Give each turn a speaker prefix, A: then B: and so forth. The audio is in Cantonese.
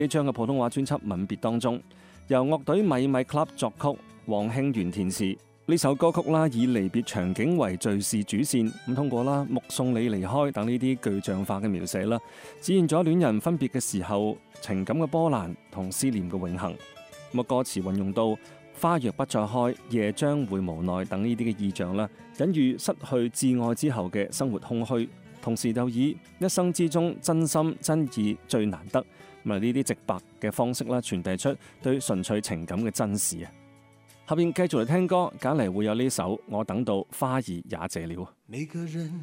A: 呢張嘅普通話專輯《吻別》當中，由樂隊米米 Club 作曲，黃慶元填詞。呢首歌曲啦，以離別場景為敘事主線，咁通過啦目送你離開等呢啲具象化嘅描寫啦，展現咗戀人分別嘅時候情感嘅波瀾同思念嘅永恆。咁歌詞運用到花若不再開，夜將會無奈等呢啲嘅意象啦，隱喻失去摯愛之後嘅生活空虛，同時又以一生之中真心真意最難得，咁啊呢啲直白嘅方式啦，傳遞出對純粹情感嘅真實啊！後邊繼續嚟聽歌，揀嚟會有呢首《我等到花兒也謝了》。